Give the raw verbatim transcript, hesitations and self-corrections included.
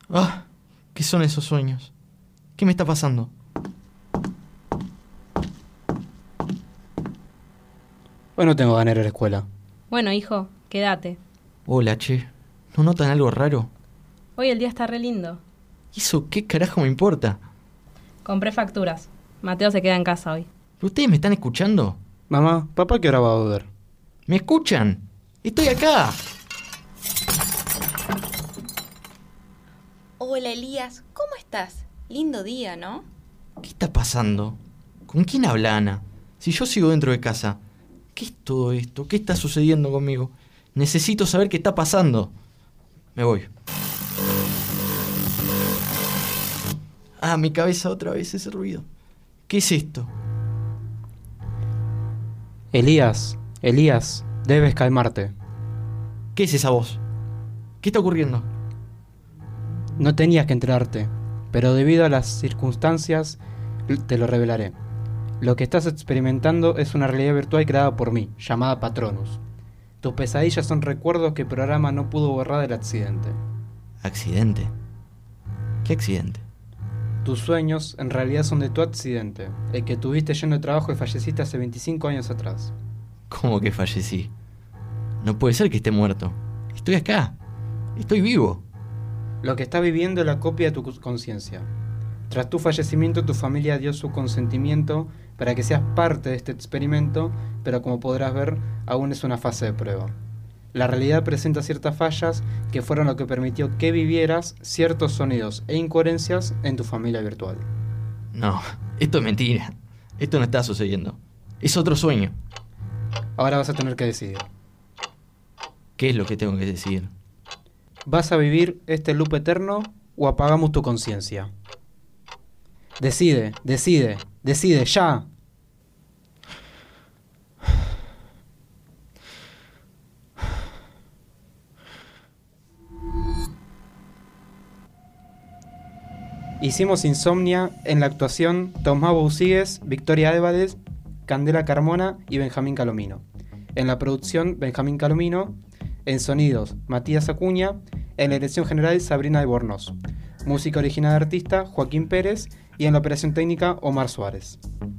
Ah, ¿qué son esos sueños? ¿Qué me está pasando? Hoy no tengo ganas de ir a la escuela. Bueno, hijo, quédate. Hola, che. ¿No notan algo raro? Hoy el día está re lindo. ¿Y eso qué carajo me importa? Compré facturas. Mateo se queda en casa hoy. ¿Ustedes me están escuchando? Mamá, ¿papá qué hora va a volver? ¿Me escuchan? ¡Estoy acá! Hola Elías, ¿cómo estás? Lindo día, ¿no? ¿Qué está pasando? ¿Con quién habla Ana? Si yo sigo dentro de casa. ¿Qué es todo esto? ¿Qué está sucediendo conmigo? Necesito saber qué está pasando. Me voy. Ah, mi cabeza otra vez, ese ruido. ¿Qué es esto? Elías, Elías, debes calmarte. ¿Qué es esa voz? ¿Qué está ocurriendo? No tenías que enterarte, pero debido a las circunstancias te lo revelaré. Lo que estás experimentando es una realidad virtual creada por mí, llamada Patronus. Tus pesadillas son recuerdos que el programa no pudo borrar del accidente. ¿Accidente? ¿Qué accidente? Tus sueños en realidad son de tu accidente, el que tuviste lleno de trabajo y falleciste hace veinticinco años atrás. ¿Cómo que fallecí? No puede ser que esté muerto. Estoy acá. Estoy vivo. Lo que estás viviendo es la copia de tu conciencia. Tras tu fallecimiento, tu familia dio su consentimiento para que seas parte de este experimento, pero como podrás ver, aún es una fase de prueba. La realidad presenta ciertas fallas que fueron lo que permitió que vivieras ciertos sonidos e incoherencias en tu familia virtual. No, esto es mentira. Esto no está sucediendo. Es otro sueño. Ahora vas a tener que decidir. ¿Qué es lo que tengo que decidir? ¿Vas a vivir este loop eterno o apagamos tu conciencia? Decide, decide, decide, ya. Hicimos Insomnia en la actuación Tomás Bousigues, Victoria Álvarez, Candela Carmona y Benjamín Calomino. En la producción Benjamín Calomino, en sonidos Matías Acuña, en la dirección general Sabrina Albornoz. Música original de artista Joaquín Pérez y en la operación técnica Omar Suárez.